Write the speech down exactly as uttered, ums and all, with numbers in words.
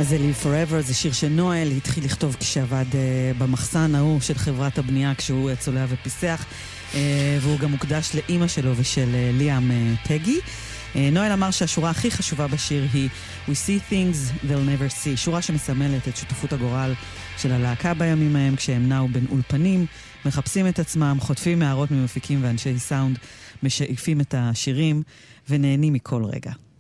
אז זה Live Forever, זה שיר שנואל התחיל לכתוב כשעבד uh, במחסן ההוא של חברת הבנייה, כשהוא צולע ופיסח, uh, והוא גם מוקדש לאמא שלו ושל uh, ליאם uh, פגי. Uh, נואל אמר שהשורה הכי חשובה בשיר היא We see things they'll never see, שורה שמסמלת את שותפות הגורל של הלהקה בימים ההם, כשהם נעו בין אולפנים, מחפשים את עצמם, חוטפים מערות ממפיקים ואנשי סאונד, משאיפים את השירים ונהנים מכל רגע.